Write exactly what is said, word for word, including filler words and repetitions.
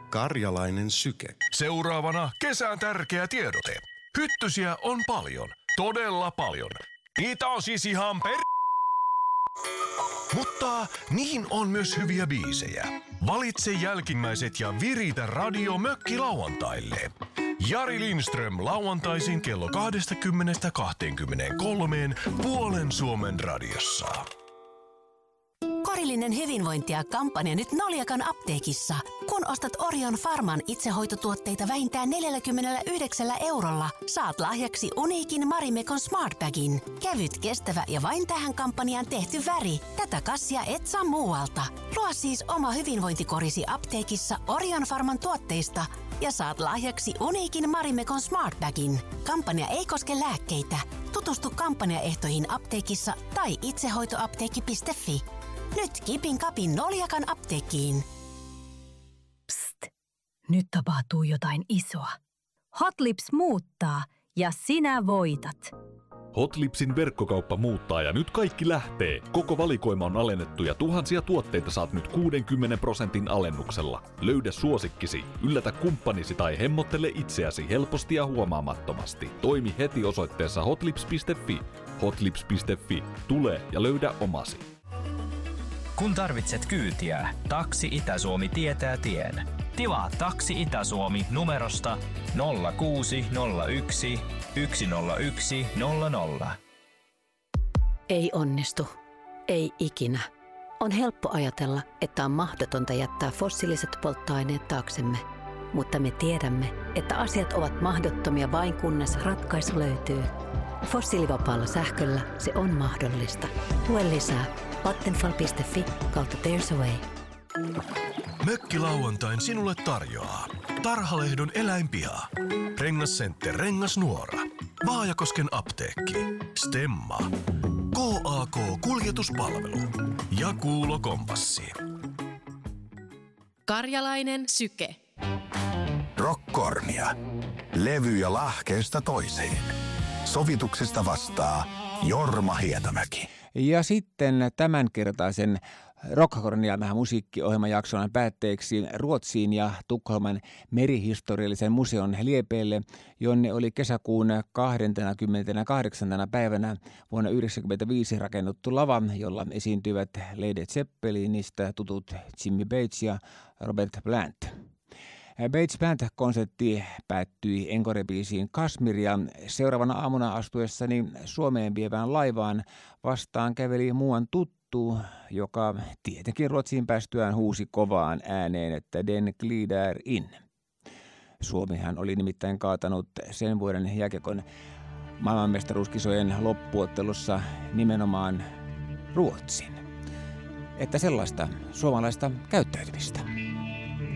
Karjalainen syke. Seuraavana kesän tärkeä tiedote. Hyttysiä on paljon, todella paljon. Niitä on siis ihan per... Mutta niihin on myös hyviä biisejä. Valitse jälkimmäiset ja viritä radio mökki lauantaille. Jari Lindström lauantaisin kello kaksikymmentä kaksikymmentäkolme puolen Suomen radiossa. Korillinen hyvinvointi ja kampanja nyt Noliakan apteekissa. Kun ostat Orion Pharman itsehoitotuotteita vähintään neljäkymmentäyhdeksän eurolla, saat lahjaksi uniikin Marimekon Smart Bagin. Kevyt, kestävä ja vain tähän kampanjaan tehty väri. Tätä kassia et saa muualta. Luo siis oma hyvinvointikorisi apteekissa Orion Pharman tuotteista ja saat lahjaksi uniikin Marimekon Smart Bagin. Kampanja ei koske lääkkeitä. Tutustu kampanjaehtoihin apteekissa tai itsehoitoapteekki piste fi. Nyt kipin kapin Noliakan apteekkiin. Psst, nyt tapahtuu jotain isoa. Hot Lips muuttaa ja sinä voitat. Hot Lipsin verkkokauppa muuttaa ja nyt kaikki lähtee. Koko valikoima on alennettu ja tuhansia tuotteita saat nyt kuudenkymmenen prosentin alennuksella. Löydä suosikkisi, yllätä kumppanisi tai hemmottele itseäsi helposti ja huomaamattomasti. Toimi heti osoitteessa hotlips piste fi. hotlips piste fi. Tule ja löydä omasi. Kun tarvitset kyytiä, Taksi Itä-Suomi tietää tien. Tilaa Taksi Itä-Suomi numerosta nolla kuusi nolla yksi yksi nolla yksi nolla nolla. Ei onnistu. Ei ikinä. On helppo ajatella, että on mahdotonta jättää fossiiliset polttoaineet taaksemme. Mutta me tiedämme, että asiat ovat mahdottomia vain kunnes ratkaisu löytyy. Fossiilivapaalla sähköllä se on mahdollista. Lue lisää vattenfall piste fi kautta There's a Way. Mökki lauantain sinulle tarjoaa Tarhalehdon eläinpiha, Rengascenter Rengasnuora, Vaajakosken apteekki, Stemma, K A K-kuljetuspalvelu ja Kuulo Kompassi. Karjalainen syke. Rockkornia. Levyjä lahkeesta toiseen. Sovituksesta vastaa Jorma Hietamäki. Ja sitten tämänkertaisen Rockkornia musiikkiohjelmajakson päätteeksi Ruotsiin ja Tukholman merihistoriallisen museon liepeille, jonne oli kesäkuun kahdeskymmeneskahdeksas päivänä vuonna yhdeksänkymmentäviisi rakennettu lava, jolla esiintyivät Led Zeppelinistä tutut Jimmy Page ja Robert Plant. Page Band-konsertti päättyi enkorebiisiin Kashmir ja seuraavana aamuna astuessani Suomeen vievään laivaan vastaan käveli muuan tuttu, joka tietenkin Ruotsiin päästyään huusi kovaan ääneen, että Den glider in. Suomihan oli nimittäin kaatanut sen vuoden jääkiekon maailmanmestaruuskisojen loppuottelussa nimenomaan Ruotsin. Että sellaista suomalaista käyttäytymistä.